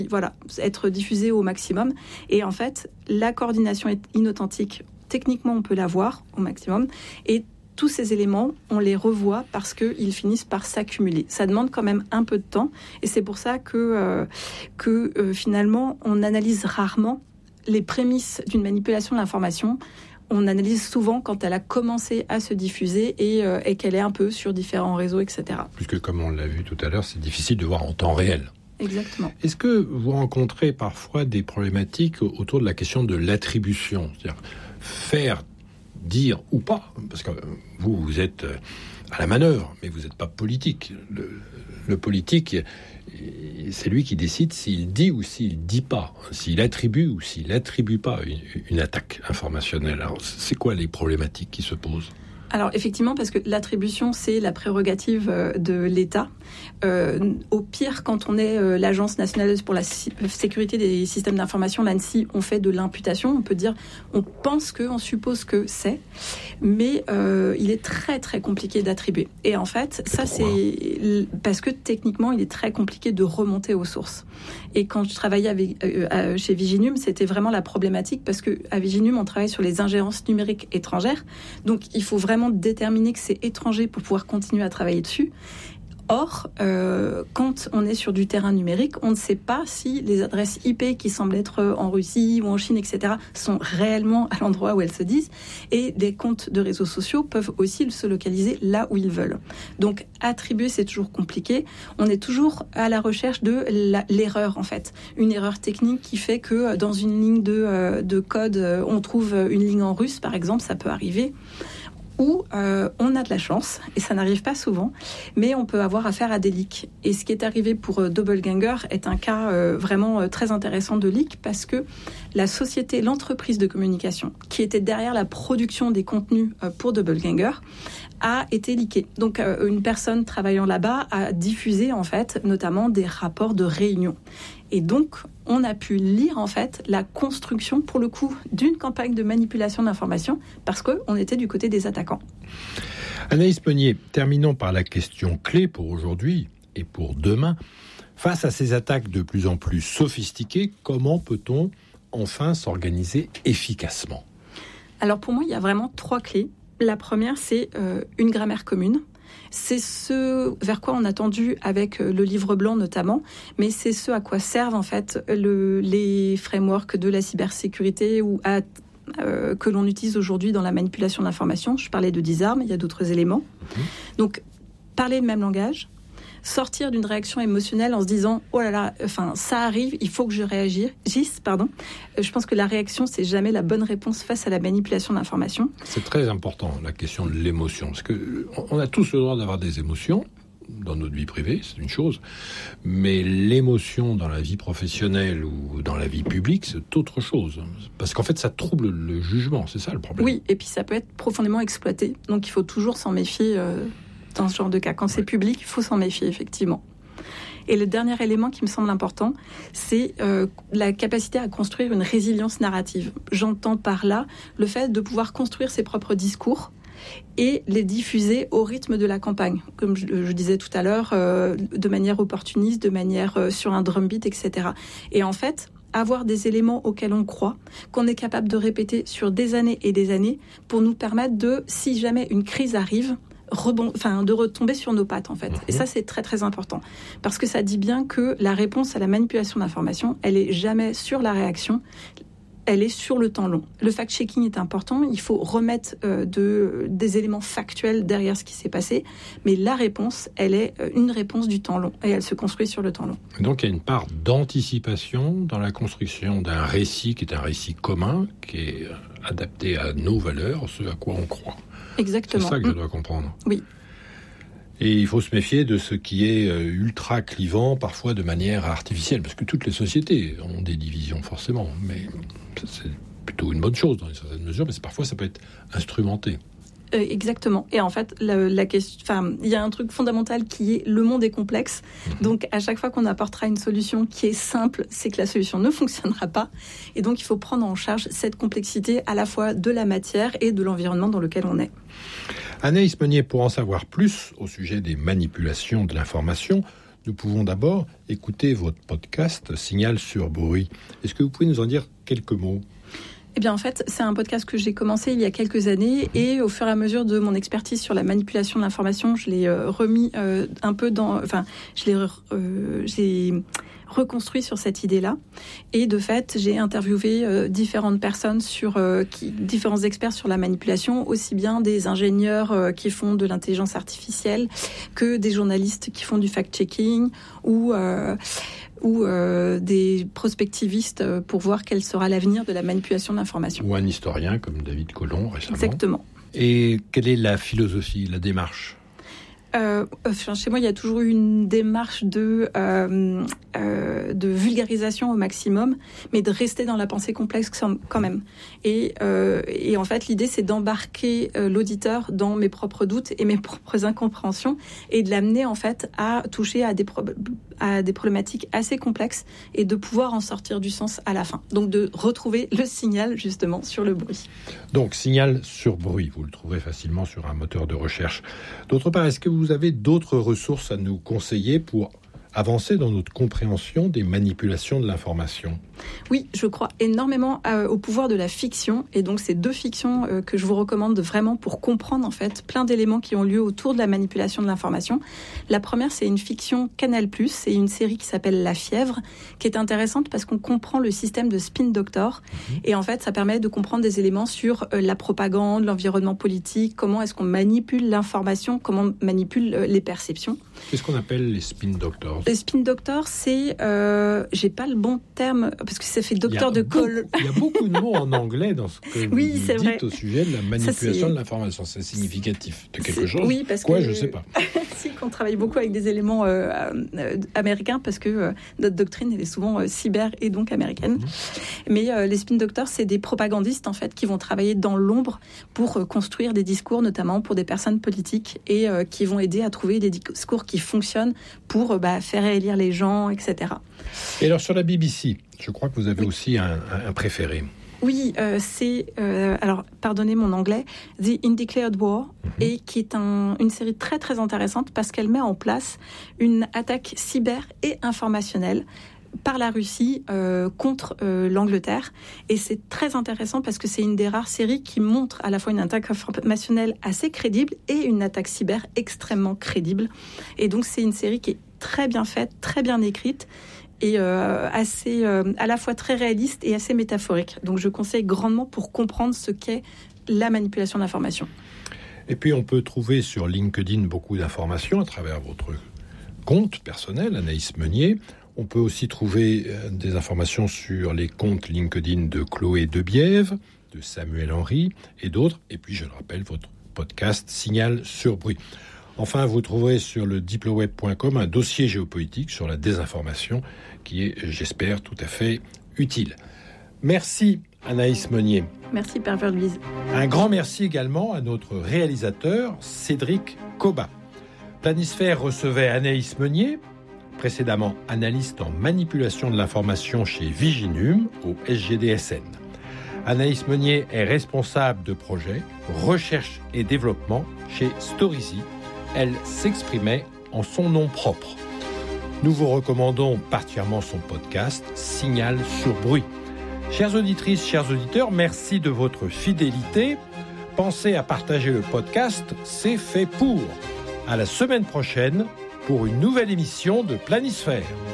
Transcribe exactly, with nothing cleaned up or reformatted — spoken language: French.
voilà, être diffusé au maximum. Et en fait, la coordination inauthentique, techniquement, on peut l'avoir au maximum. Et tous ces éléments, on les revoit parce qu'ils finissent par s'accumuler. Ça demande quand même un peu de temps. Et c'est pour ça que, euh, que euh, finalement, on analyse rarement les prémices d'une manipulation de l'information. On analyse souvent quand elle a commencé à se diffuser et, euh, et qu'elle est un peu sur différents réseaux, et cetera. Puisque, comme on l'a vu tout à l'heure, c'est difficile de voir en temps réel. Exactement. Est-ce que vous rencontrez parfois des problématiques autour de la question de l'attribution ? C'est-à-dire faire, dire ou pas, parce que vous, vous êtes à la manœuvre, mais vous n'êtes pas politique. Le, le politique, c'est lui qui décide s'il dit ou s'il dit pas, s'il attribue ou s'il attribue pas une, une attaque informationnelle. Alors, c'est quoi les problématiques qui se posent ? Alors effectivement, parce que l'attribution, c'est la prérogative euh, de l'État. Euh, au pire, quand on est euh, l'Agence nationale pour la si- sécurité des systèmes d'information, l'ANSSI, on fait de l'imputation. On peut dire, on pense que, on suppose que c'est, mais euh, il est très très compliqué d'attribuer. Et en fait, ça c'est parce que techniquement, il est très compliqué de remonter aux sources. Et quand je travaillais avec, euh, chez Viginum, c'était vraiment la problématique parce que à Viginum, on travaille sur les ingérences numériques étrangères. Donc, il faut vraiment déterminer que c'est étranger pour pouvoir continuer à travailler dessus. Or, euh, quand on est sur du terrain numérique, on ne sait pas si les adresses I P qui semblent être en Russie ou en Chine, et cetera, sont réellement à l'endroit où elles se disent. Et les comptes de réseaux sociaux peuvent aussi se localiser là où ils veulent. Donc, attribuer, c'est toujours compliqué. On est toujours à la recherche de la, l'erreur, en fait. Une erreur technique qui fait que dans une ligne de, euh, de code, on trouve une ligne en russe, par exemple, ça peut arriver. Où euh, on a de la chance, et ça n'arrive pas souvent, mais on peut avoir affaire à des leaks. Et ce qui est arrivé pour euh, Doppelganger est un cas euh, vraiment euh, très intéressant de leak, parce que la société, l'entreprise de communication, qui était derrière la production des contenus euh, pour Doppelganger, a été leaké. Donc euh, une personne travaillant là-bas a diffusé en fait notamment des rapports de réunion. Et donc, on a pu lire, en fait, la construction, pour le coup, d'une campagne de manipulation d'information, parce qu'on était du côté des attaquants. Anaïs Meunier, terminons par la question clé pour aujourd'hui et pour demain. Face à ces attaques de plus en plus sophistiquées, comment peut-on enfin s'organiser efficacement ? Alors, pour moi, il y a vraiment trois clés. La première, c'est euh, une grammaire commune. C'est ce vers quoi on a tendu avec le livre blanc notamment, mais c'est ce à quoi servent en fait le, les frameworks de la cybersécurité ou à, euh, que l'on utilise aujourd'hui dans la manipulation de l'information. Je parlais de Disarm, il y a d'autres éléments. Mmh. Donc, parler le même langage, sortir d'une réaction émotionnelle en se disant « Oh là là, enfin, ça arrive, il faut que je réagisse. » Pardon. Je pense que la réaction, c'est jamais la bonne réponse face à la manipulation de l'information. C'est très important, la question de l'émotion. Parce qu'on a tous le droit d'avoir des émotions dans notre vie privée, c'est une chose. Mais l'émotion dans la vie professionnelle ou dans la vie publique, c'est autre chose. Parce qu'en fait, ça trouble le jugement, c'est ça le problème. Oui, et puis ça peut être profondément exploité. Donc il faut toujours s'en méfier euh... dans ce genre de cas. Quand c'est public, il faut s'en méfier, effectivement. Et le dernier élément qui me semble important, c'est euh, la capacité à construire une résilience narrative. J'entends par là le fait de pouvoir construire ses propres discours et les diffuser au rythme de la campagne. Comme je, je disais tout à l'heure, euh, de manière opportuniste, de manière euh, sur un drumbeat, et cetera. Et en fait, avoir des éléments auxquels on croit, qu'on est capable de répéter sur des années et des années pour nous permettre de, si jamais une crise arrive, Rebond, enfin, de retomber sur nos pattes, en fait. Mmh. Et ça, c'est très, très important. Parce que ça dit bien que la réponse à la manipulation d'information, elle est jamais sur la réaction, elle est sur le temps long. Le fact-checking est important, il faut remettre euh, de, des éléments factuels derrière ce qui s'est passé, mais la réponse, elle est une réponse du temps long, et elle se construit sur le temps long. Donc, il y a une part d'anticipation dans la construction d'un récit qui est un récit commun, qui est adapté à nos valeurs, ce à quoi on croit. Exactement. C'est ça que je dois comprendre. Oui. Et il faut se méfier de ce qui est ultra clivant, parfois de manière artificielle, parce que toutes les sociétés ont des divisions forcément, mais c'est plutôt une bonne chose dans une certaine mesure, mais parfois ça peut être instrumenté. Euh, exactement. Et en fait, la, la question, enfin, il y a un truc fondamental qui est le monde est complexe. Mmh. Donc, à chaque fois qu'on apportera une solution qui est simple, c'est que la solution ne fonctionnera pas. Et donc, il faut prendre en charge cette complexité à la fois de la matière et de l'environnement dans lequel on est. Anaïs Meunier, pour en savoir plus au sujet des manipulations de l'information, nous pouvons d'abord écouter votre podcast Signal sur bruit. Est-ce que vous pouvez nous en dire quelques mots ? Eh bien, en fait, c'est un podcast que j'ai commencé il y a quelques années et au fur et à mesure de mon expertise sur la manipulation de l'information, je l'ai euh, remis euh, un peu dans... Enfin, je l'ai... Euh, j'ai reconstruit sur cette idée-là. Et de fait, j'ai interviewé euh, différentes personnes, sur, euh, qui, différents experts sur la manipulation, aussi bien des ingénieurs euh, qui font de l'intelligence artificielle que des journalistes qui font du fact-checking ou... Euh, ou euh, des prospectivistes pour voir quel sera l'avenir de la manipulation de l'information. Ou un historien comme David Colomb récemment. Exactement. Et quelle est la philosophie, la démarche ? Euh, enfin, chez moi, il y a toujours eu une démarche de, euh, euh, de vulgarisation au maximum, mais de rester dans la pensée complexe quand même. Et, euh, et en fait, l'idée, c'est d'embarquer euh, l'auditeur dans mes propres doutes et mes propres incompréhensions et de l'amener en fait à toucher à des, pro- à des problématiques assez complexes et de pouvoir en sortir du sens à la fin. Donc, de retrouver le signal justement sur le bruit. Donc, signal sur bruit, vous le trouverez facilement sur un moteur de recherche. D'autre part, est-ce que vous Vous avez d'autres ressources à nous conseiller pour avancer dans notre compréhension des manipulations de l'information ? Oui, je crois énormément euh, au pouvoir de la fiction, et donc c'est deux fictions euh, que je vous recommande vraiment pour comprendre en fait plein d'éléments qui ont lieu autour de la manipulation de l'information. La première, c'est une fiction Canal+, c'est une série qui s'appelle La Fièvre, qui est intéressante parce qu'on comprend le système de Spin Doctor, mmh. et en fait ça permet de comprendre des éléments sur euh, la propagande, l'environnement politique, comment est-ce qu'on manipule l'information, comment on manipule euh, les perceptions. Qu'est-ce qu'on appelle les Spin Doctors ? Les Spin Doctors, c'est, euh, j'ai pas le bon terme, parce que ça fait docteur de colle. Il y a beaucoup de mots en anglais dans ce que vous oui, dites vrai. au sujet de la manipulation ça, de l'information. C'est significatif de quelque c'est... chose. Oui, parce Quoi, que... je sais pas. Si, qu'on travaille beaucoup avec des éléments euh, euh, américains, parce que euh, notre doctrine, elle est souvent euh, cyber et donc américaine. Mmh. Mais euh, les Spin Doctors, c'est des propagandistes, en fait, qui vont travailler dans l'ombre pour euh, construire des discours, notamment pour des personnes politiques, et euh, qui vont aider à trouver des discours qui fonctionnent pour euh, bah, faire réélire les gens, et cetera. Et alors, sur la B B C, je crois que vous avez oui. aussi un, un, un préféré. Oui, euh, c'est, euh, alors, pardonnez mon anglais, The Undeclared War, mm-hmm. et qui est un, une série très très intéressante parce qu'elle met en place une attaque cyber et informationnelle par la Russie euh, contre euh, l'Angleterre. Et c'est très intéressant parce que c'est une des rares séries qui montre à la fois une attaque informationnelle assez crédible et une attaque cyber extrêmement crédible. Et donc c'est une série qui est très bien faite, très bien écrite, et euh, assez, euh, à la fois très réaliste et assez métaphorique. Donc je conseille grandement pour comprendre ce qu'est la manipulation de l'information. Et puis on peut trouver sur LinkedIn beaucoup d'informations à travers votre compte personnel, Anaïs Meunier. On peut aussi trouver euh, des informations sur les comptes LinkedIn de Chloé Debiève, de Samuel Henry et d'autres. Et puis je le rappelle, votre podcast Signal sur bruit. Enfin, vous trouverez sur le diploweb point com un dossier géopolitique sur la désinformation qui est, j'espère, tout à fait utile. Merci Anaïs Meunier. Merci Pervers Louise. Un grand merci également à notre réalisateur Cédric Cobat. Planisphère recevait Anaïs Meunier, précédemment analyste en manipulation de l'information chez Viginum au S G D S N. Anaïs Meunier est responsable de projet recherche et développement chez Storyzy. Elle s'exprimait en son nom propre. Nous vous recommandons particulièrement son podcast Signal sur bruit. Chères auditrices, chers auditeurs, merci de votre fidélité. Pensez à partager le podcast, c'est fait pour. À la semaine prochaine pour une nouvelle émission de Planisphère.